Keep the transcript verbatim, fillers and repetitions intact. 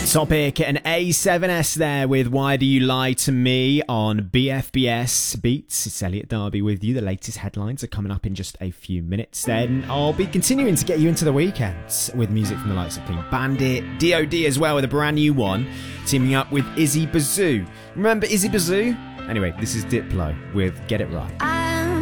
Topic and A seven S there with Why Do You Lie to Me on B F B S Beats. It's Elliot Darby with you. The latest headlines are coming up in just a few minutes. Then I'll be continuing to get you into the weekends with music from the likes of Clean Bandit, D O D as well with a brand new one, teaming up with Izzy Bazoo. Remember Izzy Bazoo? Anyway, this is Diplo with Get It Right.